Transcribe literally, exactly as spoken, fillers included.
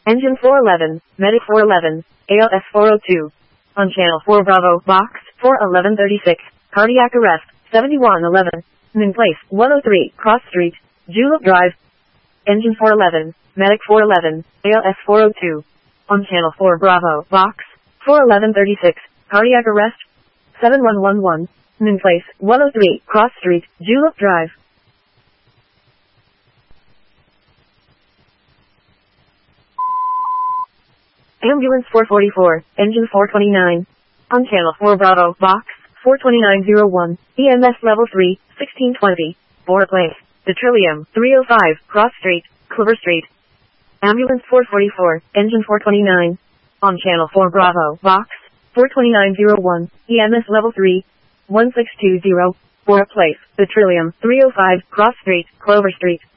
Engine four eleven, Medic four eleven, A L S four oh two. On Channel four Bravo, Box, four eleven thirty-six, cardiac arrest, seventy-one eleven. In place, one oh three, Cross Street, Julep Drive. Engine four eleven, Medic four eleven, A L S four oh two. On Channel four Bravo, Box, four eleven thirty-six, cardiac arrest, seven one one one. In place, one oh three, Cross Street, Julep Drive. Ambulance four forty-four, Engine four twenty-nine. On Channel four Bravo, Box, four twenty-nine oh one, E M S Level three, sixteen twenty, Bora Place, The Trillium, three oh five, Cross Street, Clover Street. Ambulance four forty-four, Engine four twenty-nine. On Channel four Bravo, Box, four twenty-nine oh one, E M S Level three, one six two zero, Bora Place, The Trillium, three oh five, Cross Street, Clover Street.